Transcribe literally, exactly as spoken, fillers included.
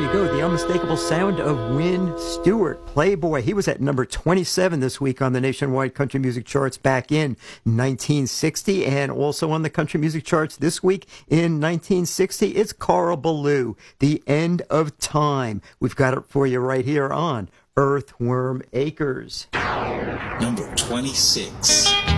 you go. The unmistakable sound of Win Stewart, Playboy. He was at number twenty-seven this week on the nationwide country music charts back in nineteen sixty, and also on the country music charts this week in nineteen sixty. It's Carl Ballou, The End of Time. We've got it for you right here on Earthworm Acres. Number twenty-six.